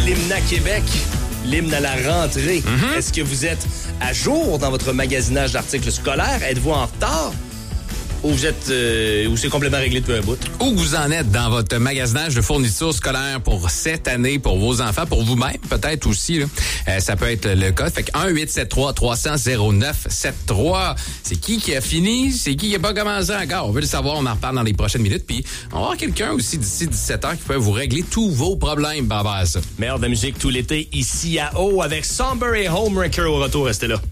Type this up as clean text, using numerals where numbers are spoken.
l'hymne à Québec, l'hymne à la rentrée. Est-ce que vous êtes à jour dans votre magasinage d'articles scolaires? Êtes-vous en retard? Ou vous êtes ou c'est complètement réglé depuis un bout? Où vous en êtes dans votre magasinage de fournitures scolaires pour cette année, pour vos enfants, pour vous-même peut-être aussi. Là. Ça peut être le cas. Fait que 1-873-300-0973. C'est qui a fini? C'est qui a pas commencé encore? On veut le savoir, on en reparle dans les prochaines minutes. Puis on va avoir quelqu'un aussi d'ici 17h qui peut vous régler tous vos problèmes par rapport à ça. Meilleur de la musique tout l'été ici à Eau avec Somber et Homewrecker au retour. Restez là.